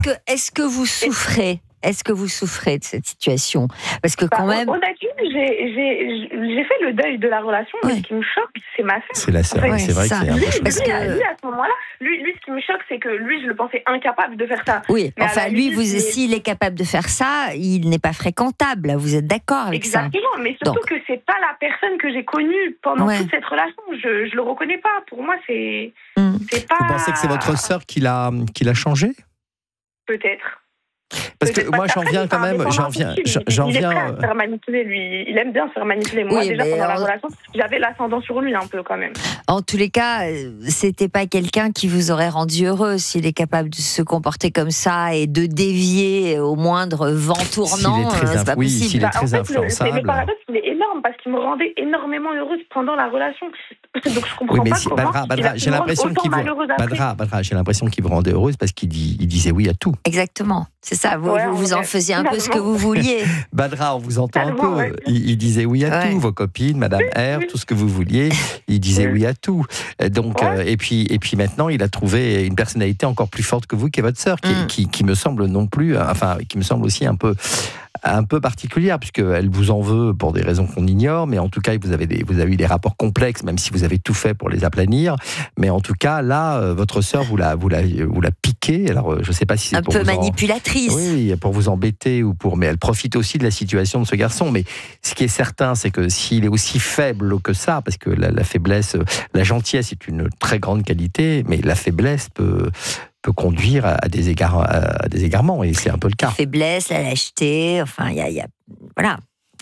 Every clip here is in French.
Est-ce que vous souffrez ? Est-ce que vous souffrez de cette situation ? Parce que quand même... Honnêtement, j'ai fait le deuil de la relation, mais ce qui me choque, c'est ma sœur. C'est la sœur, c'est vrai que c'est un peu choquant. Lui, à ce moment-là, lui, ce qui me choque, c'est que lui, je le pensais incapable de faire ça. Oui, mais enfin, lui, s'il est capable de faire ça, il n'est pas fréquentable. Vous êtes d'accord avec ça ? Exactement, mais surtout que c'est pas la personne que j'ai connue pendant toute cette relation. Je le reconnais pas. Pour moi, c'est pas... Vous pensez que c'est votre sœur qui l'a changé ? Peut-être. Parce que moi, j'en viens quand même. Il est prêt à se faire manipuler, lui. Il aime bien se faire manipuler. Moi, déjà, pendant la relation, j'avais l'ascendant sur lui, un peu, quand même. En tous les cas, c'était pas quelqu'un qui vous aurait rendu heureux s'il est capable de se comporter comme ça et de dévier au moindre vent tournant. C'est pas possible. S'il est très influençable. Le paradoxe, il est énorme parce qu'il me rendait énormément heureuse pendant la relation. Donc, je comprends pas comment. Badra, j'ai l'impression qu'il vous rendait heureuse parce qu'il disait oui à tout. Exactement. C'est ça, vous en faisiez un peu ce que vous vouliez. Badra, on vous entend un peu. Ouais. Il disait oui à tout, vos copines, Madame R, tout ce que vous vouliez. Il disait oui à tout. Donc, et puis maintenant, il a trouvé une personnalité encore plus forte que vous, qui est votre sœur, qui me semble non plus, qui me semble aussi un peu particulière, puisqu'elle vous en veut pour des raisons qu'on ignore, mais en tout cas, vous avez eu des rapports complexes, même si vous avez tout fait pour les aplanir. Mais en tout cas, là, votre sœur vous l'a piqué. Alors, je ne sais pas si c'est un peu manipulatrice. Oui, pour vous embêter mais elle profite aussi de la situation de ce garçon. Mais ce qui est certain, c'est que s'il est aussi faible que ça, parce que la faiblesse, la gentillesse est une très grande qualité, mais la faiblesse peut conduire à des égarements, et c'est un peu le cas. La faiblesse, la lâcheté, enfin, il y a voilà.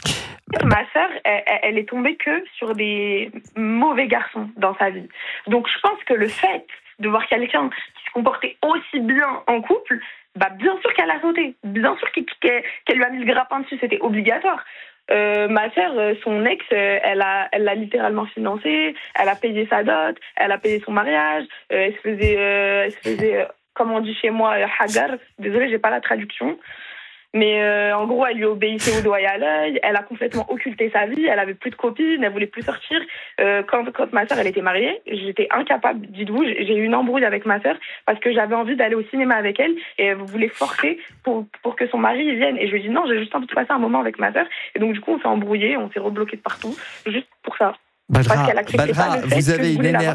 Ma sœur, elle est tombée que sur des mauvais garçons dans sa vie. Donc, je pense que le fait de voir quelqu'un qui se comportait aussi bien en couple, bien sûr qu'elle a sauté. Bien sûr qu'elle lui a mis le grappin dessus, c'était obligatoire. Ma sœur, son ex, elle l'a littéralement financé, elle a payé sa dot, elle a payé son mariage, elle se faisait, comme on dit chez moi, hagar. Désolée, j'ai pas la traduction. Mais en gros, elle lui obéissait au doigt et à l'œil. Elle a complètement occulté sa vie. Elle avait plus de copines. Elle voulait plus sortir. Quand ma sœur, elle était mariée, j'étais incapable. Dites-vous, j'ai eu une embrouille avec ma sœur parce que j'avais envie d'aller au cinéma avec elle et elle voulait forcer pour que son mari vienne. Et je lui ai dit non, j'ai juste envie de passer un moment avec ma sœur. Et donc du coup, on s'est embrouillé, on s'est rebloqué de partout, juste pour ça. Badra, vous avez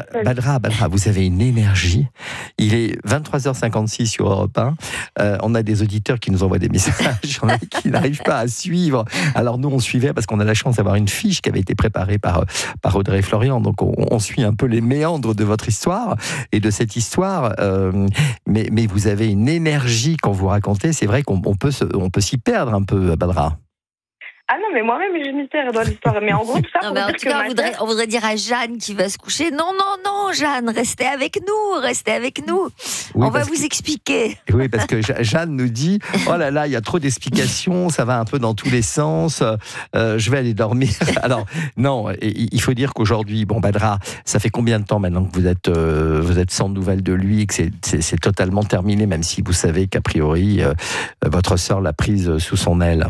une énergie. Il est 23h56 sur Europe 1. On a des auditeurs qui nous envoient des messages. Il y en a qui n'arrivent pas à suivre. Alors nous, on suivait parce qu'on a la chance d'avoir une fiche qui avait été préparée par Audrey Florian. Donc on suit un peu les méandres de votre histoire et de cette histoire. Mais vous avez une énergie quand vous racontez. C'est vrai qu'on peut s'y perdre un peu, Badra. Ah non, mais moi-même, je m'y perds dans l'histoire. Mais en gros, tout ça pour dire que on voudrait dire à Jeanne qui va se coucher, non, Jeanne, restez avec nous. Oui, on va vous expliquer. Oui, parce que Jeanne nous dit, oh là là, il y a trop d'explications, ça va un peu dans tous les sens, je vais aller dormir. Alors, non, il faut dire qu'aujourd'hui, Badra, ça fait combien de temps maintenant que vous êtes sans nouvelles de lui et que c'est totalement terminé, même si vous savez qu'a priori, votre sœur l'a prise sous son aile?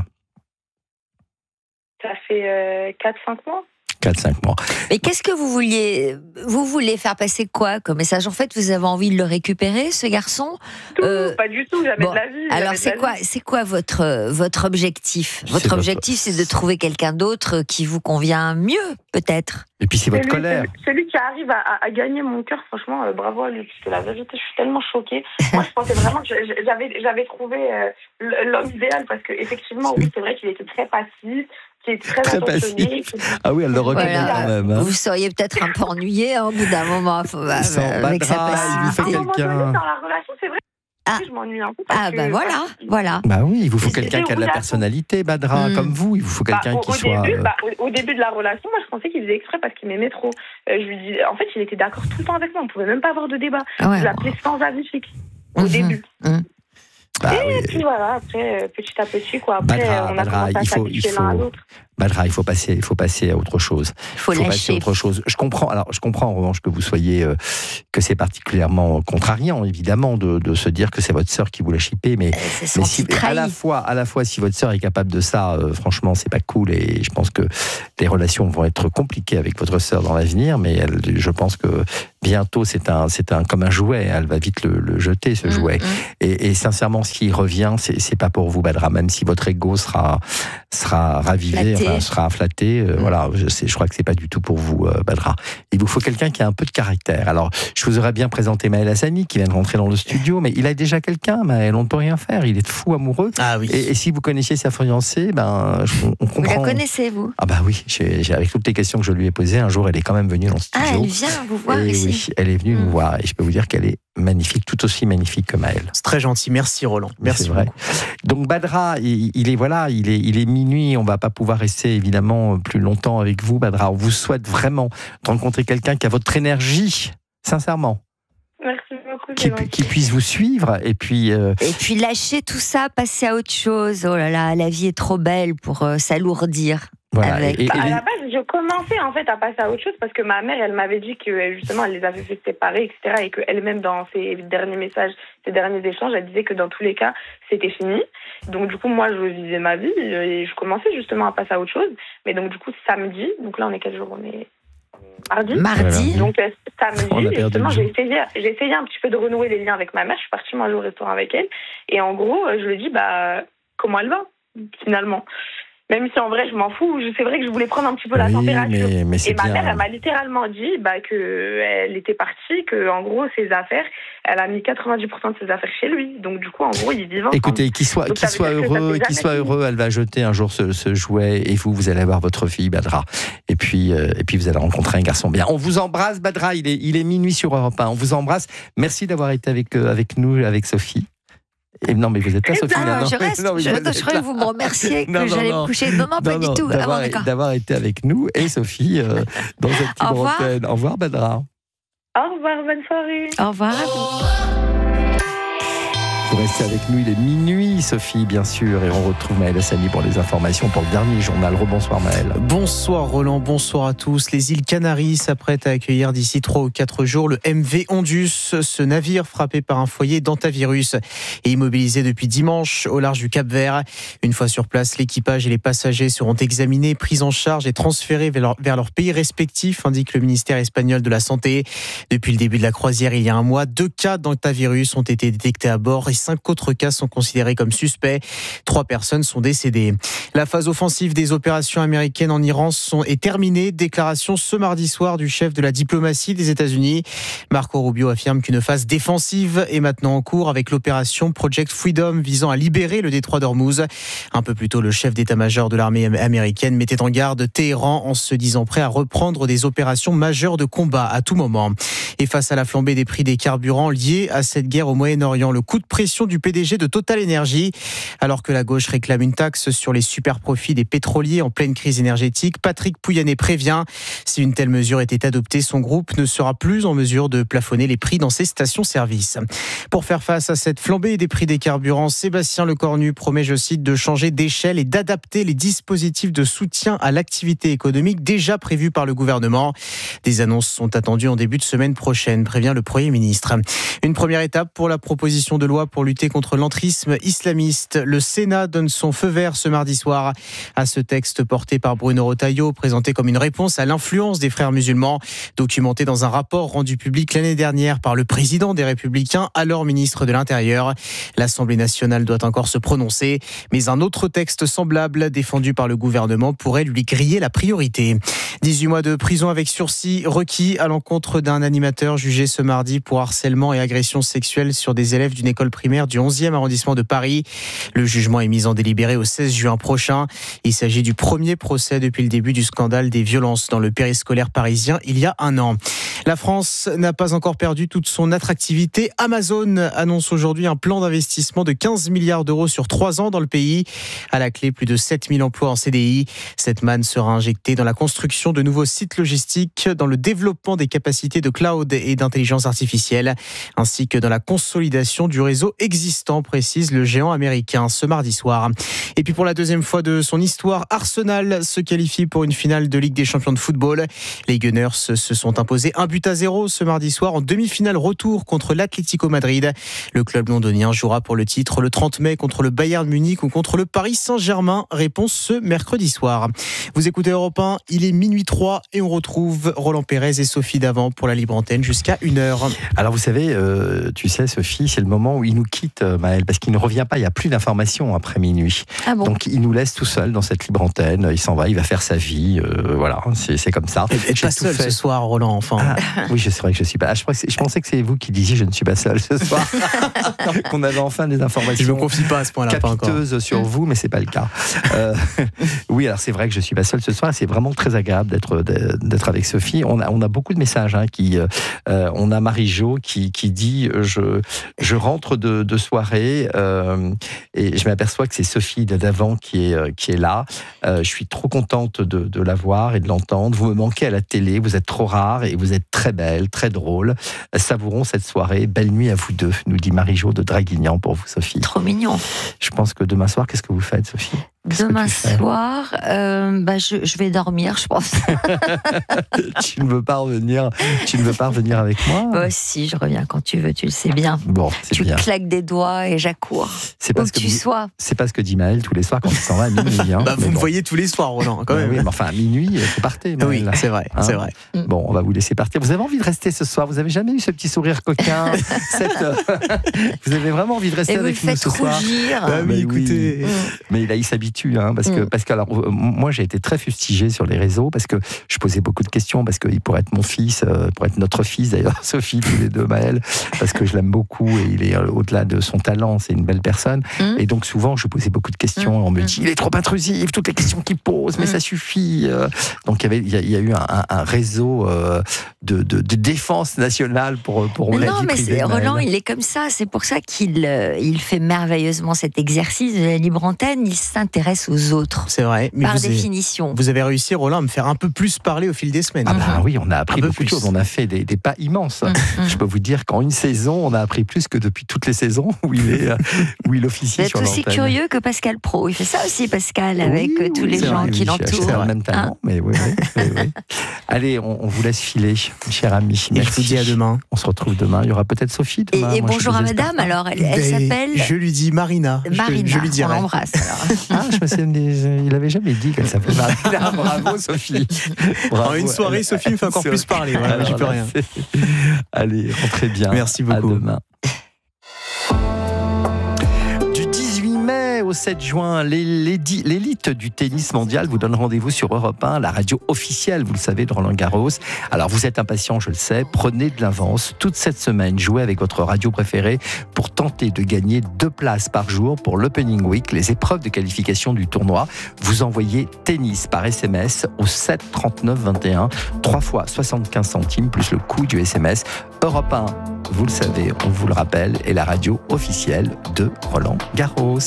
Ça fait 4-5 mois. 4-5 mois. Mais qu'est-ce que vous vouliez ? Vous voulez faire passer quoi comme message ? En fait, vous avez envie de le récupérer, ce garçon ? Pas du tout, jamais de la vie. Alors, c'est quoi votre objectif ? Votre objectif, c'est de trouver quelqu'un d'autre qui vous convient mieux, peut-être ? Et puis c'est votre colère. Celui qui arrive à gagner mon cœur, franchement, bravo à lui. Parce que la vérité, je suis tellement choquée. Moi, je pensais vraiment que j'avais trouvé l'homme idéal. Parce qu'effectivement, oui, c'est vrai qu'il était très passif. Qui est très passif. Ah oui, elle le reconnaît quand même. Hein. Vous seriez peut-être un peu ennuyé au bout d'un moment avec sa passivité. Dans la relation, c'est vrai. Je m'ennuie un peu. Voilà. Bah oui, il vous faut quelqu'un qui a de la personnalité, Badra, comme vous. Il vous faut quelqu'un qui soit. Au début de la relation, moi, je pensais qu'il faisait exprès parce qu'il m'aimait trop. Je lui dis, en fait, il était d'accord tout le temps avec moi. On pouvait même pas avoir de débat. Je l'appelais sans avis fixe au début. Puis voilà, après, petit à petit, quoi. Après, on a commencé à s'habituer l'un à l'autre. Badra, il faut passer à autre chose. Il faut lâcher. Passer à autre chose. Je comprends en revanche que vous soyez, que c'est particulièrement contrariant, évidemment, de se dire que c'est votre sœur qui vous l'a chippé, mais si, à la fois, si votre sœur est capable de ça, franchement, c'est pas cool, et je pense que les relations vont être compliquées avec votre sœur dans l'avenir, mais je pense que bientôt, c'est comme un jouet, elle va vite le jeter, ce jouet. Et sincèrement, ce qui revient, c'est pas pour vous, Badra, même si votre ego sera ravivé, sera flatté. Voilà, je crois que c'est pas du tout pour vous, Badra. Il vous faut quelqu'un qui a un peu de caractère. Alors, je vous aurais bien présenté Maël Hassani, qui vient de rentrer dans le studio, mais il a déjà quelqu'un, Maël, on ne peut rien faire. Il est fou amoureux. Ah oui. Et si vous connaissiez sa fiancée, on comprend. Vous la connaissez, vous? Ah bah oui, avec toutes les questions que je lui ai posées, un jour, elle est quand même venue dans le studio. Ah, elle vient vous voir ici. Oui, elle est venue nous voir, et je peux vous dire qu'elle est magnifique, tout aussi magnifique que Maël. C'est très gentil, merci Roland. Merci. C'est vrai. Donc Badra, il est minuit, on va pas pouvoir rester évidemment plus longtemps avec vous, Badra. On vous souhaite vraiment de rencontrer quelqu'un qui a votre énergie, sincèrement. Merci beaucoup. Qui puisse vous suivre, et puis lâcher tout ça, passer à autre chose. Oh là là, la vie est trop belle pour s'alourdir. Voilà. À la base, je commençais en fait à passer à autre chose parce que ma mère, elle m'avait dit que justement, elle les avait fait séparer, etc. Et qu'elle-même, dans ses derniers messages, ses derniers échanges, elle disait que dans tous les cas, c'était fini. Donc du coup, moi, je vivais ma vie et je commençais justement à passer à autre chose. Mais donc du coup, samedi, donc là, on est quel jour? On est mardi. Donc samedi, justement, j'ai essayé un petit peu de renouer les liens avec ma mère. Je suis partie manger au restaurant avec elle. Et en gros, je lui ai dit, comment elle va, finalement. Même si en vrai je m'en fous, c'est vrai que je voulais prendre un petit peu la température. Mais et ma mère, elle m'a littéralement dit qu'elle était partie, que en gros ses affaires, elle a mis 90% de ses affaires chez lui. Donc du coup, en gros, ils vivent ensemble. Écoutez, qu'il soit heureux, elle va jeter un jour ce jouet, et vous allez avoir votre fille, Badra. Et puis vous allez rencontrer un garçon bien. On vous embrasse, Badra. Il est minuit sur Europe 1. On vous embrasse. Merci d'avoir été avec nous, avec Sophie. Et non, mais vous êtes là, Sophie. Je reste. Je croyais que vous me remerciez, que j'allais me coucher. Non, pas du tout. D'avoir été avec nous, et Sophie, dans cette petite antenne. Au revoir, Badra. Au revoir, bonne soirée. Au revoir à vous. Vous restez avec nous, il est minuit, Sophie, bien sûr, et on retrouve Maël Hassani pour les informations pour le dernier journal. Rebonsoir Maël. Bonsoir Roland, bonsoir à tous. Les îles Canaries s'apprêtent à accueillir d'ici 3 ou 4 jours le MV Ondus, ce navire frappé par un foyer d'hantavirus et immobilisé depuis dimanche au large du Cap-Vert. Une fois sur place, l'équipage et les passagers seront examinés, pris en charge et transférés vers leur pays respectif, indique le ministère espagnol de la Santé. Depuis le début de la croisière, il y a un mois, 2 cas d'hantavirus ont été détectés à bord et 5 autres cas sont considérés comme suspects. 3 personnes sont décédées. La phase offensive des opérations américaines en Iran est terminée. Déclaration ce mardi soir du chef de la diplomatie des États-Unis. Marco Rubio affirme qu'une phase défensive est maintenant en cours avec l'opération Project Freedom visant à libérer le détroit d'Ormuz. Un peu plus tôt, le chef d'état-major de l'armée américaine mettait en garde Téhéran en se disant prêt à reprendre des opérations majeures de combat à tout moment. Et face à la flambée des prix des carburants liés à cette guerre au Moyen-Orient, le coup de pression du PDG de Total Energy. Alors que la gauche réclame une taxe sur les super profits des pétroliers en pleine crise énergétique, Patrick Pouyanné prévient, si une telle mesure était adoptée, son groupe ne sera plus en mesure de plafonner les prix dans ses stations-service. Pour faire face à cette flambée des prix des carburants, Sébastien Lecornu promet, je cite, de changer d'échelle et d'adapter les dispositifs de soutien à l'activité économique déjà prévus par le gouvernement. Des annonces sont attendues en début de semaine prochaine, prévient le Premier ministre. Une première étape pour la proposition de loi pour lutter contre l'entrisme islamiste. Le Sénat donne son feu vert ce mardi soir à ce texte porté par Bruno Retailleau, présenté comme une réponse à l'influence des frères musulmans, documenté dans un rapport rendu public l'année dernière par le président des Républicains, alors ministre de l'Intérieur. L'Assemblée nationale doit encore se prononcer, mais un autre texte semblable, défendu par le gouvernement, pourrait lui griller la priorité. 18 mois de prison avec sursis requis à l'encontre d'un animateur jugé ce mardi pour harcèlement et agression sexuelle sur des élèves d'une école primaire du 11e arrondissement de Paris. Le jugement est mis en délibéré au 16 juin prochain. Il s'agit du premier procès depuis le début du scandale des violences dans le périscolaire parisien il y a 1 an. La France n'a pas encore perdu toute son attractivité. Amazon annonce aujourd'hui un plan d'investissement de 15 milliards d'euros sur 3 ans dans le pays. À la clé, plus de 7000 emplois en CDI. Cette manne sera injectée dans la construction de nouveaux sites logistiques, dans le développement des capacités de cloud et d'intelligence artificielle, ainsi que dans la consolidation du réseau existant, précise le géant américain ce mardi soir. Et puis pour la deuxième fois de son histoire, Arsenal se qualifie pour une finale de Ligue des Champions de football. Les Gunners se sont imposés 1-0 ce mardi soir en demi-finale retour contre l'Atlético Madrid. Le club londonien jouera pour le titre le 30 mai contre le Bayern Munich ou contre le Paris Saint-Germain. Réponse ce mercredi soir. Vous écoutez Europe 1, il est minuit 3 et on retrouve Roland Pérez et Sophie Davant pour la libre antenne jusqu'à 1h. Alors vous savez, tu sais Sophie, c'est le moment où il nous quitte Maël, parce qu'il ne revient pas, il n'y a plus d'informations après minuit. Ah bon. Donc il nous laisse tout seul dans cette libre antenne, il s'en va, il va faire sa vie, voilà, c'est comme ça. Et pas seul ce soir Roland, enfin. Oui, c'est vrai que je suis pas. Je pensais que c'est vous qui disiez je ne suis pas seul ce soir. Qu'on avait enfin des informations. Je me confie pas à ce point-là, capiteuses sur vous, mais c'est pas le cas. Oui, alors c'est vrai que je suis pas seul ce soir. C'est vraiment très agréable d'être avec Sophie. On a beaucoup de messages on a Marie-Jo qui dit je rentre de soirée et je m'aperçois que c'est Sophie d'avant qui est là. Je suis trop contente de la voir et de l'entendre. Vous me manquez à la télé, vous êtes trop rare et vous êtes très belle, très drôle. Savourons cette soirée. Belle nuit à vous deux, nous dit Marie-Jo de Draguignan pour vous, Sophie. Trop mignon. Je pense que demain soir, qu'est-ce que vous faites, Sophie ? Demain soir, je vais dormir, je pense. Tu ne veux pas revenir avec moi ? Si, je reviens quand tu veux, tu le sais bien. Bon, c'est bien. Tu claques des doigts et j'accours. C'est pas ce que dit Maël tous les soirs quand il s'en va à minuit. Vous me voyez tous les soirs, Roland, quand même. Oui, mais enfin, à minuit, vous partez, Maël. Oui, c'est vrai, c'est vrai. Bon, on va vous laisser partir. Vous avez envie de rester ce soir ? Vous avez jamais eu ce petit sourire coquin Vous avez vraiment envie de rester avec nous ce soir ? Oui, écoutez. Mais là, il s'habitue. Parce que alors, moi j'ai été très fustigé sur les réseaux parce que je posais beaucoup de questions, parce qu'il pourrait être mon fils, pourrait être notre fils d'ailleurs, Sophie, tous les deux, Maël, parce que je l'aime beaucoup et il est au-delà de son talent, c'est une belle personne. Et donc souvent je posais beaucoup de questions, on me dit il est trop intrusif, toutes les questions qu'il pose, mais ça suffit. Donc il y a eu un réseau de défense nationale pour la vie privée. Roland, il est comme ça, c'est pour ça qu'il fait merveilleusement cet exercice de la libre antenne, il s'intéresse aux autres. C'est vrai. Mais par définition. Vous avez réussi, Roland, à me faire un peu plus parler au fil des semaines. Oui, on a appris beaucoup de choses. On a fait des pas immenses. Je peux vous dire qu'en une saison, on a appris plus que depuis toutes les saisons où il officie sur l'antenne. Vous êtes aussi curieux que Pascal Praud. Il fait ça aussi, Pascal, avec tous les gens qui l'entourent. C'est le même talent, mais oui. Allez, on vous laisse filer, cher ami. Et je vous dis à demain. On se retrouve demain. Il y aura peut-être Sophie demain. Et bonjour à madame, alors. Elle s'appelle... Je lui dis Marina. Marina, je lui dirai. On l'embrasse, alors. Il avait jamais dit qu'elle s'appelait Marina. Bravo, Sophie. Bravo. En une soirée, Sophie me fait encore plus parler. Voilà, j'y peux rien. Allez, rentrez bien. Merci beaucoup. À demain. Au 7 juin, l'élite du tennis mondial vous donne rendez-vous sur Europe 1, la radio officielle, vous le savez, de Roland-Garros. Alors vous êtes impatient, je le sais, prenez de l'avance. Toute cette semaine, jouez avec votre radio préférée pour tenter de gagner 2 places par jour pour l'Opening Week, les épreuves de qualification du tournoi. Vous envoyez tennis par SMS au 7 39 21, 3 fois 75 centimes plus le coût du SMS. Europe 1, vous le savez, on vous le rappelle, est la radio officielle de Roland-Garros.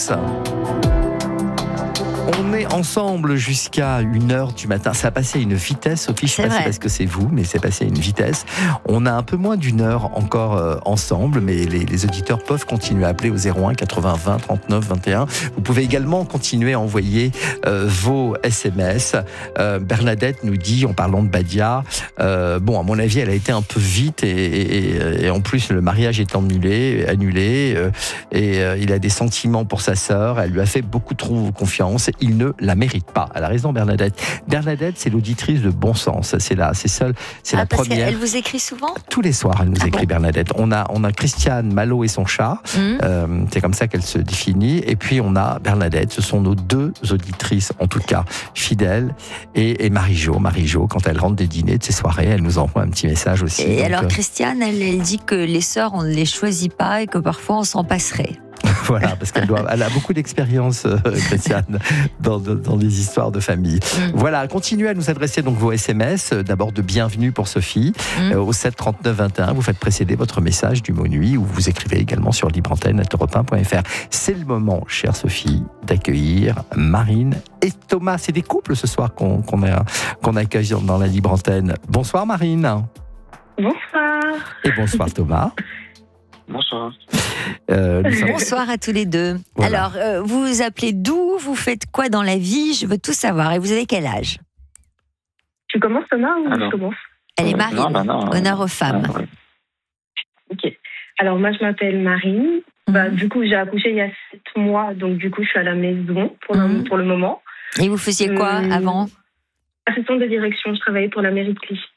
On est ensemble jusqu'à 1h du matin. Ça a passé à une vitesse, Sophie, je ne sais pas si parce que c'est vous, mais c'est passé à une vitesse. On a un peu moins d'une heure encore ensemble, mais les auditeurs peuvent continuer à appeler au 01 80 20 39 21. Vous pouvez également continuer à envoyer vos SMS. Bernadette nous dit, en parlant de Badia, à mon avis, elle a été un peu vite et en plus, le mariage est annulé et il a des sentiments pour sa sœur. Elle lui a fait beaucoup trop confiance. Il ne la mérite pas. Elle a raison, Bernadette. Bernadette, c'est l'auditrice de bon sens. C'est la première. Parce qu'elle vous écrit souvent ? Tous les soirs, elle nous écrit, Bernadette. On a Christiane, Malo et son chat. C'est comme ça qu'elle se définit. Et puis, on a Bernadette. Ce sont nos 2 auditrices, en tout cas, fidèles. Et Marie-Jo, quand elle rentre des dîners, de ses soirées, elle nous envoie un petit message aussi. Et alors, Christiane, elle dit que les sœurs, on ne les choisit pas et que parfois, on s'en passerait. Voilà, parce qu'elle a beaucoup d'expérience, Christiane, dans des histoires de famille. Voilà, continuez à nous adresser donc vos SMS, d'abord de bienvenue pour Sophie, au 7 39 21. Vous faites précéder votre message du mot nuit, ou vous écrivez également sur libreantenne@europe1.fr. C'est le moment, chère Sophie, d'accueillir Marine et Thomas. C'est des couples ce soir qu'on accueille dans la libre antenne. Bonsoir Marine. Bonsoir. Et bonsoir Thomas. Bonsoir. Bonsoir à tous les deux. Voilà. Alors, vous vous appelez d'où? Vous faites quoi dans la vie? Je veux tout savoir. Et vous avez quel âge? Tu commences, Thomas, ou je commence? Elle est Marine. Non. Honneur aux femmes. Ouais. Ok. Alors, moi, je m'appelle Marine. Du coup, j'ai accouché il y a 7 mois. Donc, du coup, je suis à la maison pour le moment. Et vous faisiez quoi avant? Assistante de direction. Je travaillais pour la mairie de Clichy.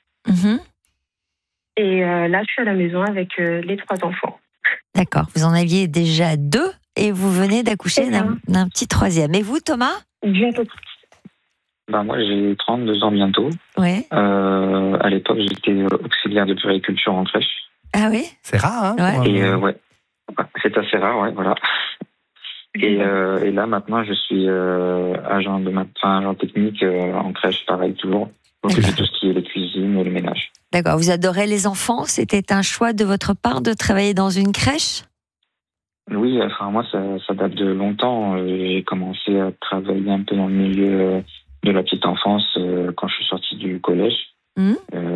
Et là, je suis à la maison avec les 3 enfants. D'accord. Vous en aviez déjà 2 et vous venez d'accoucher d'un petit 3e. Et vous, Thomas? Bientôt. Moi, j'ai 32 ans bientôt. Ouais. À l'époque, j'étais auxiliaire de puériculture en crèche. Ah oui? C'est rare, hein? Ouais. Et c'est assez rare, ouais, voilà. Et là, maintenant, je suis agent technique en crèche, pareil, toujours. Donc, je fais tout ce qui est les cuisines et le ménage. D'accord. Vous adorez les enfants? C'était un choix de votre part de travailler dans une crèche? Oui, moi, ça date de longtemps. J'ai commencé à travailler un peu dans le milieu de la petite enfance quand je suis sorti du collège. On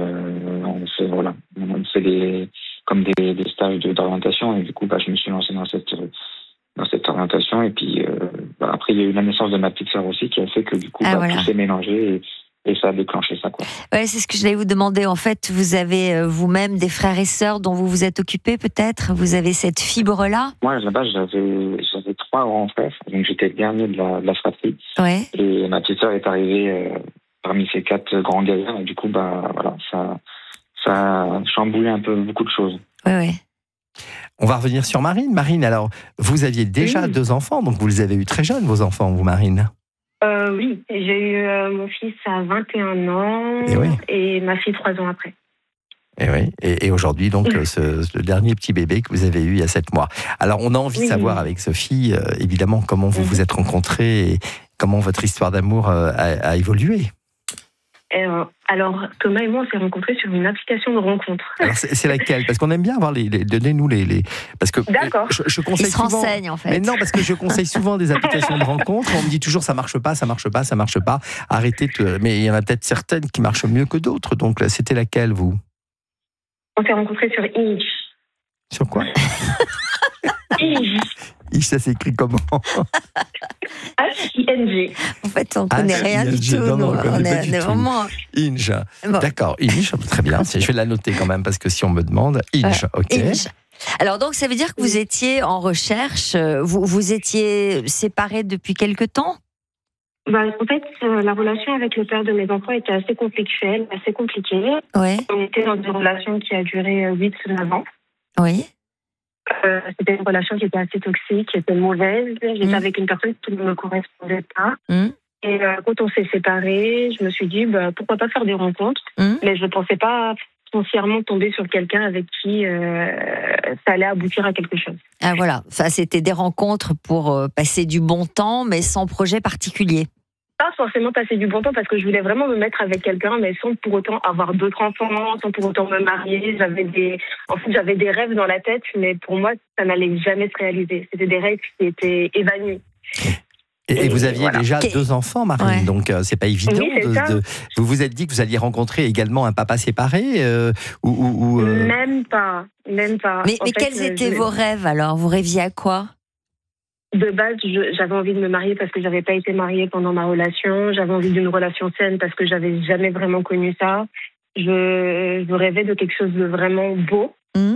fait des stages d'orientation et du coup, je me suis lancé dans cette orientation. Et puis, après, il y a eu la naissance de ma petite sœur aussi qui a fait que du coup, tout s'est mélangé et ça a déclenché ça, quoi. Ouais, c'est ce que j'allais vous demander. En fait, vous avez vous-même des frères et sœurs dont vous vous êtes occupé, peut-être? Vous avez cette fibre-là? Moi, là-bas, j'avais 3 grands frères, donc j'étais le dernier de la fratrie. Ouais. Et ma petite sœur est arrivée parmi ces 4 grands gaillards, et du coup, ça a chamboulé un peu beaucoup de choses. Ouais. On va revenir sur Marine. Marine, alors, vous aviez déjà 2 enfants, donc vous les avez eus très jeunes, vos enfants, vous, Marine? Oui, j'ai eu mon fils à 21 ans et ma fille 3 ans après. Et aujourd'hui, donc, le dernier petit bébé que vous avez eu il y a 7 mois. Alors, on a envie de savoir avec Sophie, évidemment, comment vous vous êtes rencontrés et comment votre histoire d'amour a évolué. Alors, Thomas et moi, on s'est rencontrés sur une application de rencontre. Alors, c'est laquelle? Parce qu'on aime bien avoir donnez-nous les... Parce que D'accord. Je conseille souvent... Il se renseigne, en fait. Mais non, parce que je conseille souvent des applications de rencontre. On me dit toujours, ça marche pas. Arrêtez. Mais il y en a peut-être certaines qui marchent mieux que d'autres. Donc, c'était laquelle, vous? On s'est rencontrés sur Hinge. Sur quoi? Hinge. Hinge, ça s'écrit comment? H-I-N-G. En fait, on connaît rien du tout. On est vraiment... Hinge. Bon. D'accord, Hinge, très bien. Je vais la noter quand même, parce que si on me demande, Hinge, ok. Hinge. Alors, donc, ça veut dire que vous étiez en recherche, vous étiez séparés depuis quelque temps? En fait, la relation avec le père de mes enfants était assez conflictuelle, assez compliquée. Ouais. On était dans une relation qui a duré 8-9 ans. Oui. C'était une relation qui était assez toxique, qui était mauvaise. J'étais avec une personne qui ne me correspondait pas. Et quand on s'est séparés, je me suis dit, pourquoi pas faire des rencontres. Mais je ne pensais pas foncièrement tomber sur quelqu'un avec qui ça allait aboutir à quelque chose. Ah voilà, enfin, c'était des rencontres pour passer du bon temps, mais sans projet particulier. Pas forcément passer du bon temps, parce que je voulais vraiment me mettre avec quelqu'un, mais sans pour autant avoir d'autres enfants, sans pour autant me marier. J'avais des rêves dans la tête, mais pour moi, ça n'allait jamais se réaliser. C'était des rêves qui étaient évanouis. Et vous aviez déjà 2 enfants, Marine, donc c'est pas évident. Oui, vous vous êtes dit que vous alliez rencontrer également un papa séparé ou Même pas. Mais quels étaient vos rêves alors? Vous rêviez à quoi? De base, j'avais envie de me marier parce que j'avais pas été mariée pendant ma relation. J'avais envie d'une relation saine parce que j'avais jamais vraiment connu ça. Je rêvais de quelque chose de vraiment beau.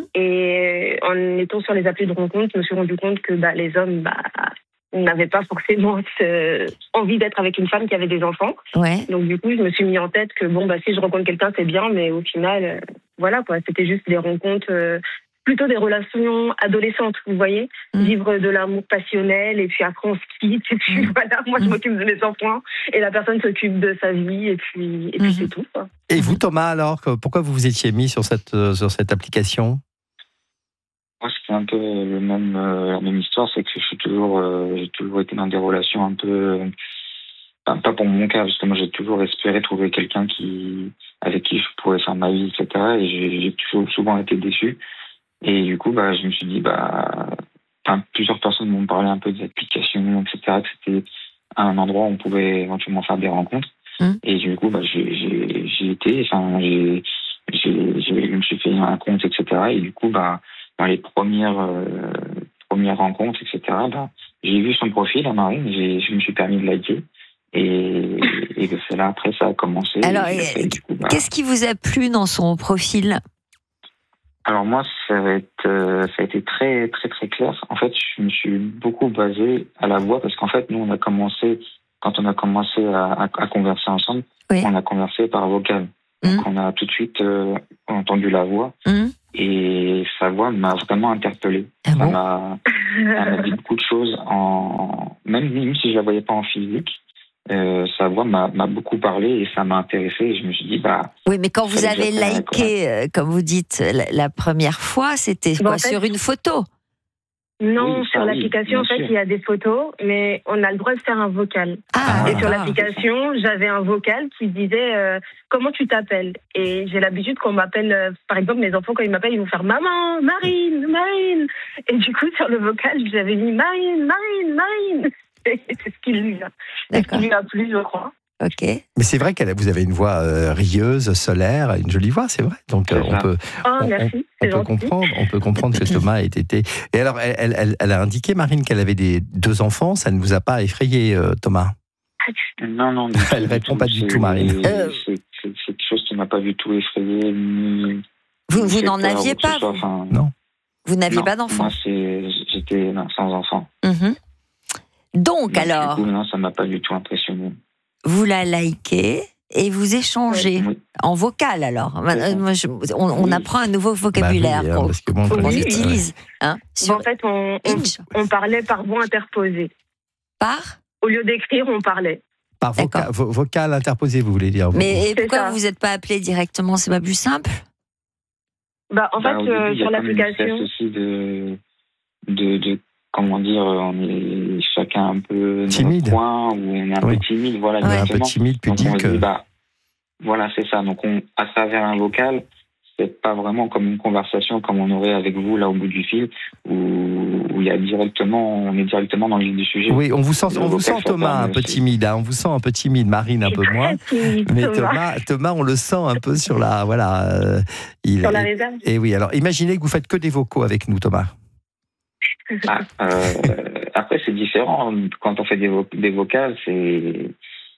Et en étant sur les applis de rencontre, je me suis rendu compte que les hommes n'avaient pas forcément envie d'être avec une femme qui avait des enfants. Ouais. Donc du coup, je me suis mis en tête que si je rencontre quelqu'un, c'est bien, mais au final, c'était juste des rencontres. Plutôt des relations adolescentes, vous voyez, vivre de l'amour passionnel, et puis après on se quitte, et puis moi je m'occupe de mes enfants, et la personne s'occupe de sa vie, et puis c'est tout, quoi. Et vous, Thomas, alors, pourquoi vous vous étiez mis sur cette application? Moi, c'est un peu la même histoire, c'est que j'ai toujours été dans des relations un peu, pas pour mon cas, parce que moi j'ai toujours espéré trouver quelqu'un avec qui je pourrais faire ma vie, etc. Et j'ai toujours souvent été déçu. Et du coup, je me suis dit, plusieurs personnes m'ont parlé un peu des applications, etc., que c'était un endroit où on pouvait éventuellement faire des rencontres. Et du coup, j'ai été, je me suis fait un compte, etc. Et du coup, dans les premières rencontres, etc., j'ai vu son profil à Marine, je me suis permis de liker. Et c'est là, après, ça a commencé. Alors, qu'est-ce qui vous a plu dans son profil ? Alors moi, ça a été très, très, très clair. En fait, je me suis beaucoup basé à la voix parce qu'en fait, nous, quand on a commencé à converser ensemble, on a conversé par vocal. Donc, on a tout de suite entendu la voix et sa voix m'a vraiment interpellé. Ah bon ? Elle m'a dit beaucoup de choses, même si je la voyais pas en physique. Sa voix m'a beaucoup parlé et ça m'a intéressé et je me suis dit oui, mais quand vous avez liké, comme vous dites, la première fois, c'était sur une photo? Non, sur l'application, en fait, il y a des photos, mais on a le droit de faire un vocal. Et sur l'application, j'avais un vocal qui disait comment tu t'appelles. Et j'ai l'habitude qu'on m'appelle, par exemple, mes enfants, quand ils m'appellent, ils vont faire maman, Marine, Marine. Et du coup, sur le vocal, j'avais mis Marine, Marine, Marine. C'est ce qui lui a plu, je crois. Ok. Mais c'est vrai vous avez une voix rieuse, solaire, une jolie voix, c'est vrai. Donc on peut comprendre que Thomas ait été. Et alors, elle a indiqué, Marine, qu'elle avait 2 enfants. Ça ne vous a pas effrayé, Thomas? Non. Elle ne répond pas du tout, Marine. C'est quelque chose qui ne m'a pas du tout effrayé. Vous n'en aviez pas, Non. Vous n'aviez pas d'enfants? Moi, j'étais sans enfant. Donc, alors... Du coup, non, ça ne m'a pas du tout impressionné. Vous la likez et vous échangez en vocal, alors. On apprend un nouveau vocabulaire qu'on utilise. En fait, on parlait par voix interposée. Au lieu d'écrire, on parlait. Par vocal interposé, vous voulez dire? Mais pourquoi vous n'êtes pas appelé directement? C'est pas plus simple? En fait, sur l'application... aussi de comment dire, on est chacun un peu timide, dans le coin, où on est un peu timide, voilà. Un peu timide, pudique. Donc on se dit, voilà, c'est ça. Donc à travers un vocal, c'est pas vraiment comme une conversation comme on aurait avec vous là au bout du fil, où on est directement dans le vif du sujet. Oui, on vous sent Thomas un peu timide, on vous sent un peu timide, Marine un peu moins, mais Thomas, on le sent un peu sur la sur la réserve. Et oui, alors imaginez que vous faites que des vocaux avec nous, Thomas. Après, c'est différent. Quand on fait des vocales, je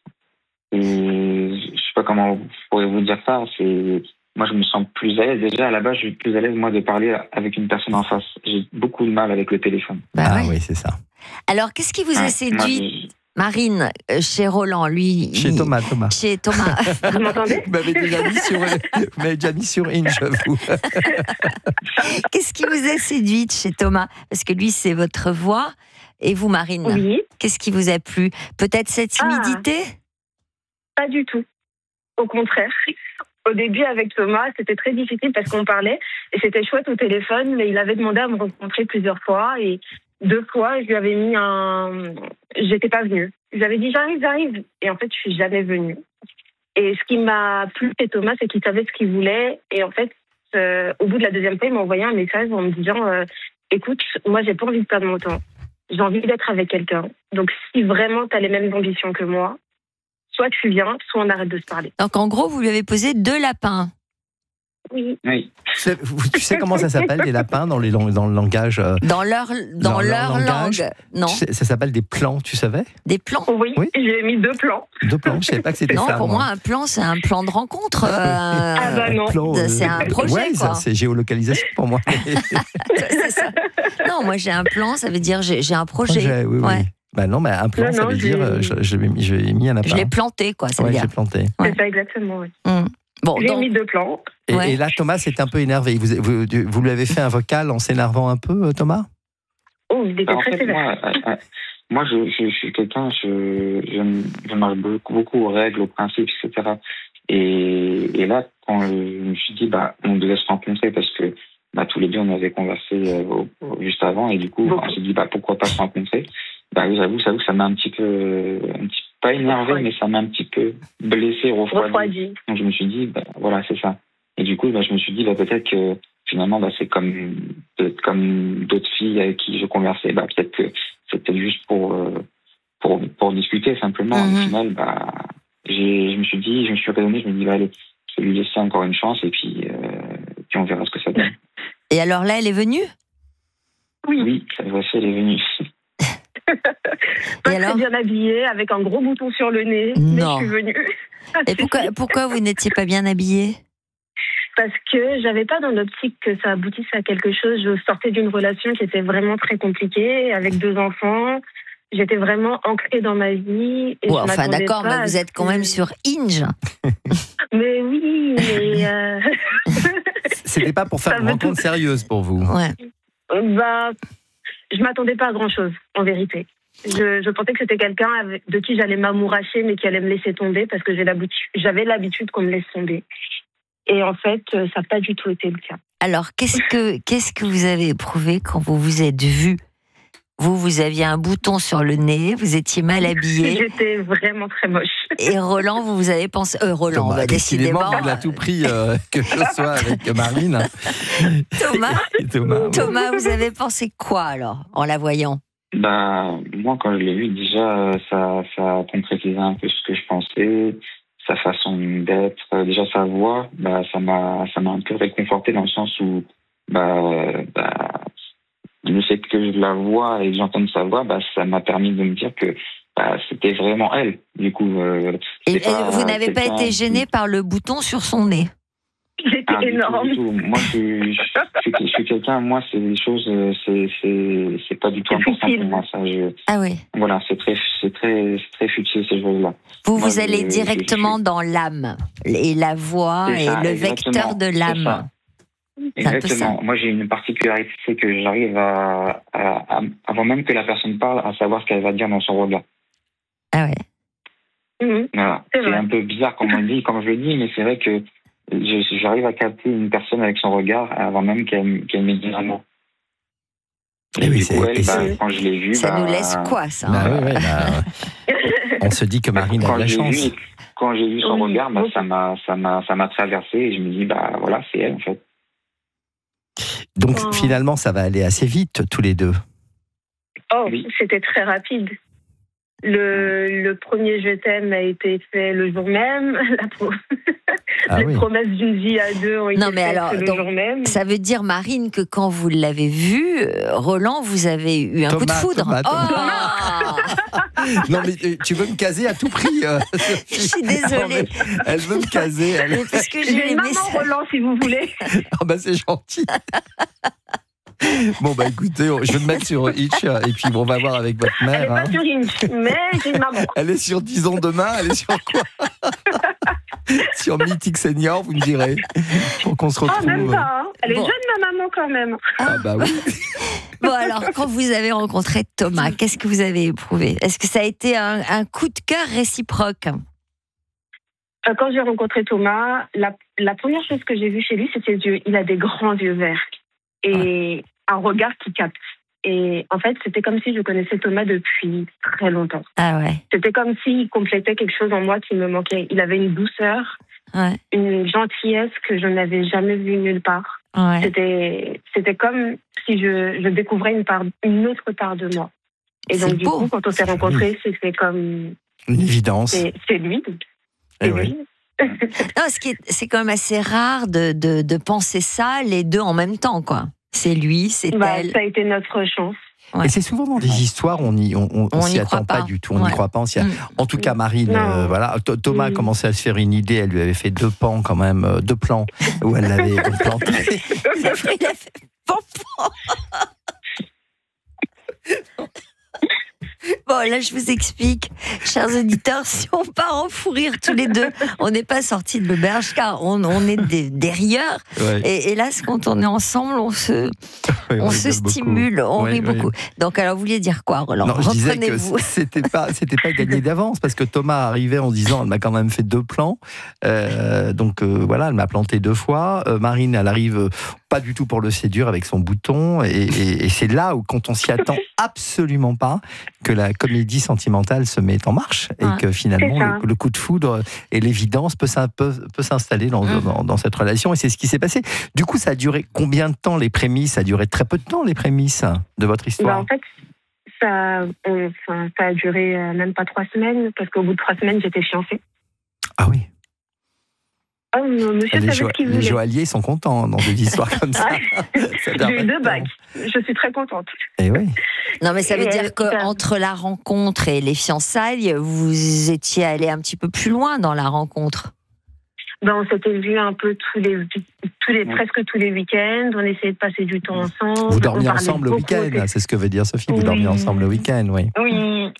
sais pas comment je pourrais vous dire ça. Moi, je me sens plus à l'aise. Déjà, à la base, je suis plus à l'aise, moi, de parler avec une personne en face. J'ai beaucoup de mal avec le téléphone. Oui, c'est ça. Alors, qu'est-ce qui vous a séduit, Marine, chez Roland, lui? Chez Thomas. Chez Thomas. Vous m'entendez? Vous m'avez déjà mis sur Inge, vous. Qu'est-ce qui vous a séduite chez Thomas? Parce que lui, c'est votre voix. Et vous, Marine? Oui. Qu'est-ce qui vous a plu? Peut-être cette timidité? Pas du tout. Au contraire. Au début, avec Thomas, c'était très difficile parce qu'on parlait. Et c'était chouette au téléphone, mais il avait demandé à me rencontrer plusieurs fois. Et 2 fois, je lui avais mis j'étais pas venue. Je lui avais dit j'arrive. Et en fait, je suis jamais venue. Et ce qui m'a plu chez Thomas, c'est qu'il savait ce qu'il voulait. Et en fait, au bout de la 2e fois, il m'a envoyé un message en me disant écoute, moi, j'ai pas envie de perdre mon temps. J'ai envie d'être avec quelqu'un. Donc, si vraiment tu as les mêmes ambitions que moi, soit tu viens, soit on arrête de se parler. Donc, en gros, vous lui avez posé 2 lapins. Oui. Tu sais comment ça s'appelle, les lapins, dans le langage Dans leur langue. Non. Ça s'appelle des plans, tu savais? Des plans? Oui, j'ai mis 2 plans. 2 plans, je savais pas que c'était ça. Non, pour moi, un plan, c'est un plan de rencontre. Non. C'est un projet, quoi. C'est géolocalisation pour moi. C'est ça. Non, moi, j'ai un plan, ça veut dire j'ai un projet. Oui. Non, mais un plan, ça veut dire j'ai mis un lapin. Je l'ai planté, quoi. Ça veut dire. J'ai planté. C'est ça, exactement, oui. Bon, j'ai mis 2 plans. Et là, Thomas s'est un peu énervé. Vous lui avez fait un vocal en s'énervant un peu, Thomas? Oh, il était très sévère. Moi, je suis quelqu'un, je marche beaucoup aux règles, aux principes, etc. Et là, quand je me suis dit, on devait se rencontrer parce que tous les 2, on avait conversé juste avant. Et du coup, on s'est dit, pourquoi pas se rencontrer? J'avoue que ça m'a un petit peu pas énervé, mais ça m'a un petit peu blessé, refroidi. Donc je me suis dit, voilà, c'est ça. Et du coup, je me suis dit, peut-être que finalement, c'est comme d'autres filles avec qui je conversais. Peut-être que c'était juste pour discuter simplement. Au final, je me suis raisonné, je me dis, allez, je vais lui laisser encore une chance et puis on verra ce que ça donne. Et alors là, elle est venue ? Oui, cette fois-ci, elle est venue. Pas très bien habillée, avec un gros bouton sur le nez. Mais je suis venue. Et pourquoi vous n'étiez pas bien habillée ? Parce que j'avais pas dans l'optique que ça aboutisse à quelque chose. Je sortais d'une relation qui était vraiment très compliquée, avec 2 enfants. J'étais vraiment ancrée dans ma vie. Et enfin d'accord, mais vous êtes quand même sur Hinge. Mais oui, mais... C'était pas pour faire une rencontre sérieuse pour vous. Ouais. Je m'attendais pas à grand-chose, en vérité. Je pensais que c'était quelqu'un de qui j'allais m'amouracher, mais qui allait me laisser tomber, parce que j'avais l'habitude qu'on me laisse tomber. Et en fait, ça n'a pas du tout été le cas. Alors, qu'est-ce que vous avez éprouvé quand vous vous êtes vus ? Vous aviez un bouton sur le nez, vous étiez mal habillé. J'étais vraiment très moche. Et Roland, vous avez pensé... Roland, Thomas, décidément... Il a tout pris que je sois avec Marine. Thomas, vous avez pensé quoi alors, en la voyant ? Moi, quand je l'ai vu, déjà, ça a concrétisé un peu ce que je pensais, sa façon d'être, déjà sa voix, ça m'a un peu réconforté dans le sens où, le fait que je la vois et que j'entende sa voix, ça m'a permis de me dire que c'était vraiment elle. Du coup, et vous n'avez pas été gêné par le bouton sur son nez ? C'était énorme. Du tout. Moi, je suis quelqu'un, moi, c'est des choses, c'est pas du tout important pour moi. Ça, ah oui. Voilà, c'est très futile ces choses-là. Vous allez directement dans l'âme, et la voix est le vecteur de l'âme. Exactement. Moi, j'ai une particularité, c'est que j'arrive à, avant même que la personne parle, à savoir ce qu'elle va dire dans son regard. Ah ouais. Voilà. C'est un peu bizarre comme je le dis, mais c'est vrai que j'arrive à capter une personne avec son regard avant même qu'elle m'ait dit un mot. Et oui, quand je l'ai vue... Ça nous laisse quoi, ça on se dit que Marine a de la chance. Quand j'ai vu son regard, ça m'a traversé et je me dis, voilà, c'est elle, en fait. Donc, finalement, ça va aller assez vite, tous les deux. Oui. C'était très rapide. Le premier je t'aime a été fait le jour même. Les promesses d'une vie à 2 ont été faites le jour même. Ça veut dire, Marine, que quand vous l'avez vu, Roland, vous avez eu un coup de foudre. Non, mais tu veux me caser à tout prix. Je suis désolée. Elle veut me caser. Parce que j'ai maman Roland, si vous voulez. C'est gentil. Bon, écoutez, je vais me mettre sur Hitch et puis on va voir avec votre mère. Elle n'est pas sur Hitch, mais j'ai une maman. Elle est sur Disons Demain, elle est sur quoi? Sur Mythique Senior, vous me direz. Pour qu'on se retrouve. Même pas, hein. Elle est jeune, ma maman, quand même. Oui. Bon, alors, quand vous avez rencontré Thomas, qu'est-ce que vous avez éprouvé? Est-ce que ça a été un coup de cœur réciproque? Quand j'ai rencontré Thomas, la première chose que j'ai vue chez lui, c'était ses yeux. Il a des grands yeux verts et un regard qui capte. Et en fait, c'était comme si je connaissais Thomas depuis très longtemps. Ah ouais. C'était comme s'il complétait quelque chose en moi qui me manquait. Il avait une douceur, une gentillesse que je n'avais jamais vue nulle part. Ouais. C'était comme si je découvrais une autre part de moi. Et donc, du coup, quand on s'est rencontrés, c'était comme... Une évidence. C'est lui. Oui. Non, c'est quand même assez rare de penser ça les deux en même temps, quoi. C'est lui, c'est elle. Ça a été notre chance. Ouais. Et c'est souvent dans des histoires, on s'y attend pas du tout, on n'y croit pas. En tout cas, Marine, voilà, Thomas a commencé à se faire une idée, elle lui avait fait 2 plans quand même, 2 plans où elle l'avait planté. Il a fait pan. Bon, là, je vous explique, chers auditeurs, si on part en fou rire tous les deux, on n'est pas sortis de l'auberge, car on est des rieurs. Ouais. Et hélas, quand on est ensemble, on se stimule, beaucoup. On rit beaucoup. Donc, alors, vous vouliez dire quoi, Roland? Non, je disais que c'était pas gagné d'avance, parce que Thomas arrivait en se disant, elle m'a quand même fait 2 plans. Donc, voilà, elle m'a planté 2 fois. Marine, elle arrive pas du tout pour le séduire avec son bouton. Et c'est là où, quand on s'y attend absolument pas, que la comédie sentimentale se met en marche et que finalement le coup de foudre et l'évidence peut s'installer dans cette relation, et c'est ce qui s'est passé. Du coup, ça a duré combien de temps, les prémices? Ça a duré très peu de temps, les prémices de votre histoire. En fait, ça a duré même pas 3 semaines, parce qu'au bout de 3 semaines, j'étais fiancée. Ah oui. Oh, monsieur savait ce qu'il voulait. Les joailliers sont contents dans des histoires comme ça. J'ai eu 2 bacs. Je suis très contente. Et oui. Non, mais ça veut dire qu'entre la rencontre et les fiançailles, vous étiez allé un petit peu plus loin dans la rencontre. On s'était vus un peu presque tous les week-ends. On essayait de passer du temps ensemble. Vous dormiez ensemble le week-end, c'est ce que veut dire Sophie. Vous dormiez ensemble le week-end, oui. Oui.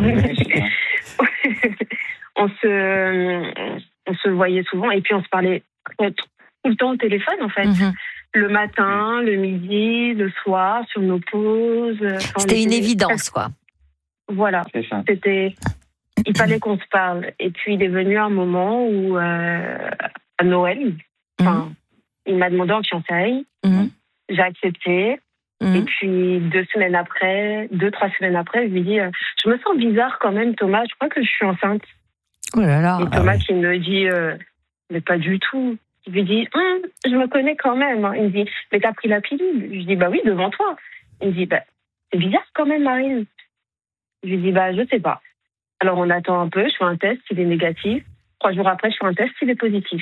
On se voyait souvent et puis on se parlait tout le temps au téléphone, en fait. Le matin, le midi, le soir, sur nos pauses. C'était une évidence, quoi. Voilà. C'est ça. Il fallait qu'on se parle. Et puis, il est venu un moment où, à Noël, il m'a demandé en fiançailles. J'ai accepté. Et puis, 3 semaines après, je lui dis je me sens bizarre quand même, Thomas. Je crois que je suis enceinte. Oh là là. Et Thomas qui me dit mais pas du tout. Je lui dis je me connais quand même. Il me dit mais t'as pris la pilule. Je dis bah oui, devant toi. Il me dit c'est bizarre quand même, Marine. Je lui dis je sais pas. Alors on attend un peu, je fais un test, il est négatif. 3 jours après, je fais un test, il est positif.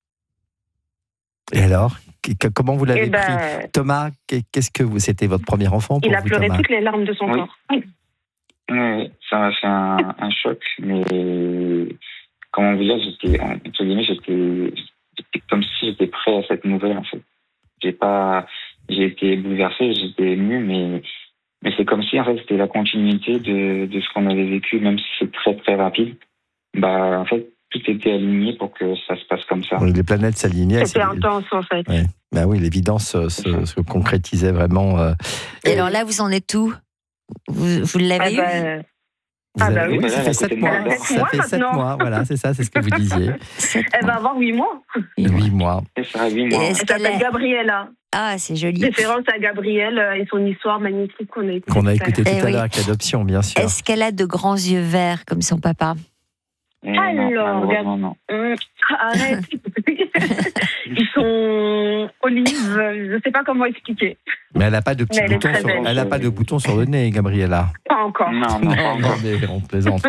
Et alors, comment vous l'avez pris Thomas, qu'est-ce que c'était votre premier enfant pour Il a vous, pleuré Thomas toutes les larmes de son corps. Oui, ça m'a fait un choc, mais comment vous dire, j'étais comme si j'étais prêt à cette nouvelle, en fait. J'ai été bouleversé, j'étais ému, mais c'est comme si, en fait, c'était la continuité de ce qu'on avait vécu, même si c'est très, très rapide. En fait, tout était aligné pour que ça se passe comme ça. Oui, les planètes s'alignaient. C'était intense, en fait. Ouais. Oui, l'évidence se concrétisait vraiment. Et alors là, vous en êtes où ? Vous l'avez eu ? Oui, ça fait 7 mois. Ça fait 7 mois, voilà, c'est ça, c'est ce que vous disiez. Elle va avoir 8 mois. 8 mois. C'est ça, 8 mois. Elle s'appelle Gabriella. Ah, c'est joli. Référence à Gabrielle et son histoire magnifique qu'on a écouté tout à l'heure avec l'adoption, bien sûr. Est-ce qu'elle a de grands yeux verts comme son papa ? Alors, non. Arrête. Ils sont olives, je ne sais pas comment expliquer. Mais elle n'a pas de petits boutons elle a pas de boutons sur le nez, Gabriella. Pas encore. Non, mais on plaisante.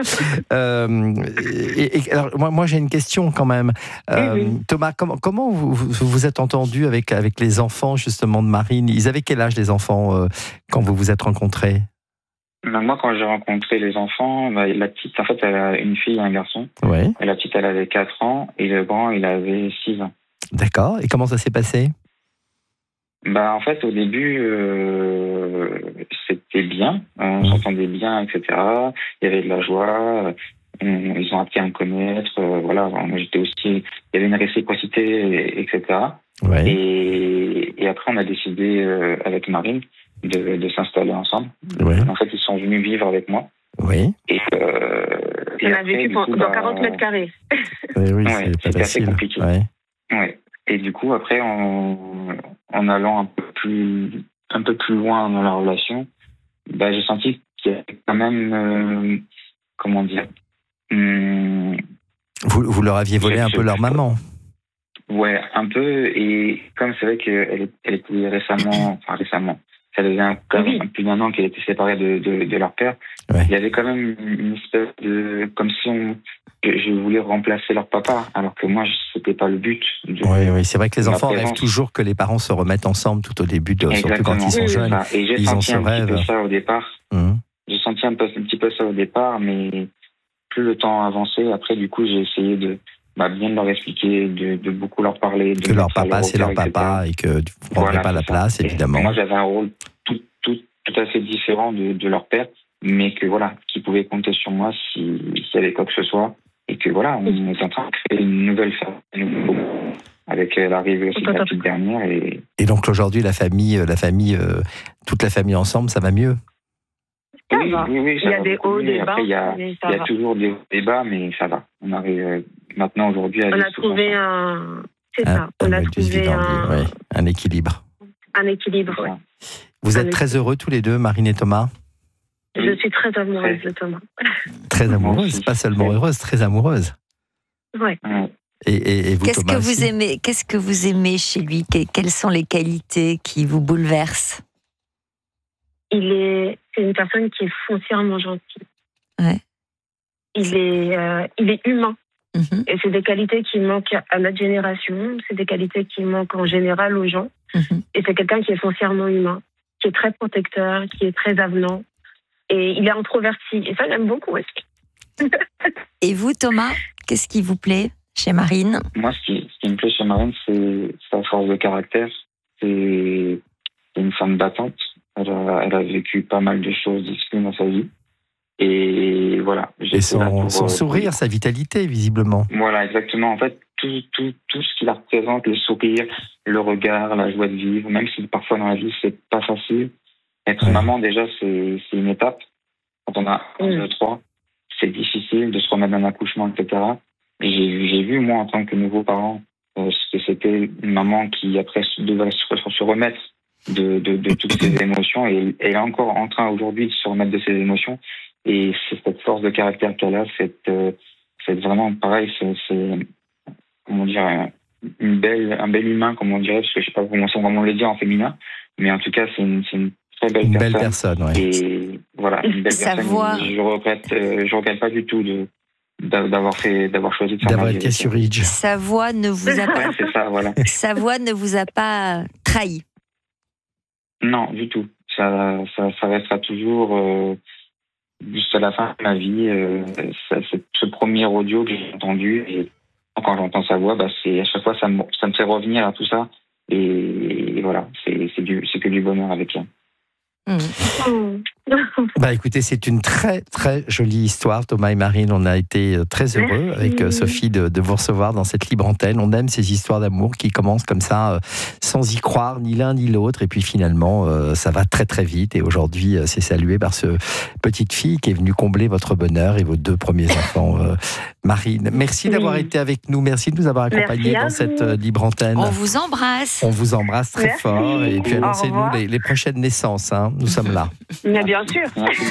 Alors, moi, j'ai une question quand même. Thomas, comment vous êtes entendu avec les enfants justement de Marine ? Ils avaient quel âge les enfants quand vous vous êtes rencontrés ? Moi, quand j'ai rencontré les enfants, la petite, en fait, elle a une fille et un garçon. Oui. Et la petite, elle avait 4 ans et le grand, il avait 6 ans. D'accord. Et comment ça s'est passé ? En fait, au début, c'était bien. On s'entendait bien, etc. Il y avait de la joie. Ils ont appris à me connaître. Voilà. Moi, j'étais aussi. Il y avait une réciprocité, etc. Ouais. Et après, on a décidé avec Marine de s'installer ensemble. Ouais. En fait, ils sont venus vivre avec moi. Oui. Et on a vécu dans 40 mètres carrés. Oui, c'est pas facile. Assez compliqué. Ouais. Et du coup, après, en allant un peu plus loin dans la relation, j'ai senti qu'il y avait quand même, comment dire. Vous leur aviez volé un peu leur maman. Ouais, un peu. Et comme c'est vrai qu'elle était récemment. Ça faisait plus d'1 an qu'elle était séparée de leur père. Ouais. Il y avait quand même une espèce de... Comme si je voulais remplacer leur papa, alors que moi, c'était pas le but. Oui, c'est vrai que les enfants rêvent toujours que les parents se remettent ensemble tout au début, surtout quand ils sont jeunes. Et j'ai senti un petit peu ça au départ. J'ai senti un petit peu ça au départ, mais plus le temps avançait, après, du coup, j'ai essayé de bien leur expliquer, de beaucoup leur parler. Que leur papa, c'est leur papa, et que tu ne prendrais pas la place, évidemment. Moi, j'avais un rôle tout à fait différent de leur père, mais que qui pouvait compter sur moi s'il y avait quoi que ce soit. Et que on est en train de créer une nouvelle famille avec l'arrivée aussi de la petite dernière. Et donc aujourd'hui, la famille, toute la famille ensemble, ça va mieux? Oui, il y a des hauts, des bas. Après, il y a toujours des hauts, des bas, mais ça va. On arrive maintenant aujourd'hui à... On a trouvé un... C'est ça. On a trouvé un équilibre. Un équilibre, oui. Vous êtes très heureux tous les deux, Marine et Thomas? Je suis très amoureuse de Thomas. Très amoureuse, pas seulement heureuse, très amoureuse. Oui. Et vous, qu'est-ce Thomas, que vous aimez chez lui? Quelles sont les qualités qui vous bouleversent? C'est une personne qui est foncièrement gentille. Ouais. Il est humain. Et c'est des qualités qui manquent à notre génération, c'est des qualités qui manquent en général aux gens. Et c'est quelqu'un qui est foncièrement humain, qui est très protecteur, qui est très avenant. Et il est introverti. Et ça, j'aime beaucoup aussi. Et vous, Thomas, qu'est-ce qui vous plaît chez Marine? Moi, ce qui me plaît chez Marine, c'est sa force de caractère. C'est une femme battante. Elle a vécu pas mal de choses difficiles dans sa vie. Et voilà. Et son sourire, sa vitalité, visiblement. Voilà, exactement. En fait, tout ce qui la représente, le sourire, le regard, la joie de vivre, même si parfois dans la vie, c'est pas facile. Être maman, déjà, c'est une étape. Quand on a 1, 2, 3, c'est difficile de se remettre d'un accouchement, etc. Et j'ai vu, moi, en tant que nouveau parent, que c'était une maman qui, après, devait se remettre de toutes ses émotions. Et elle est encore en train, aujourd'hui, de se remettre de ses émotions. Et c'est cette force de caractère qu'elle a, c'est vraiment pareil, c'est comment dire, un bel humain, comme on dirait, parce que je sais pas comment le dire en féminin, mais en tout cas, c'est une très belle personne. Belle personne, ouais. Et voilà, une belle Sa personne. voix. Je regrette pas du tout d'avoir choisi de faire d'avoir été sur Ridge. Sa voix ne vous a pas. Ouais, c'est ça, voilà. Sa voix ne vous a pas trahi. Non, du tout. Ça restera toujours. Jusqu'à la fin de ma vie, c'est ce premier audio que j'ai entendu, et quand j'entends sa voix, c'est à chaque fois ça me fait revenir à tout ça, et voilà, c'est que du bonheur avec elle. Écoutez, c'est une très très jolie histoire, Thomas et Marine. On a été très heureux avec Sophie de vous recevoir dans cette libre antenne. On aime ces histoires d'amour qui commencent comme ça, sans y croire ni l'un ni l'autre, et puis finalement ça va très très vite. Et aujourd'hui, c'est salué par ce petite fille qui est venue combler votre bonheur et vos 2 premiers enfants. Marine, merci d'avoir été avec nous, merci de nous avoir accompagnés dans cette libre antenne. On vous embrasse. On vous embrasse très fort, et puis annoncez-nous les prochaines naissances. Nous sommes là. Mais bien sûr.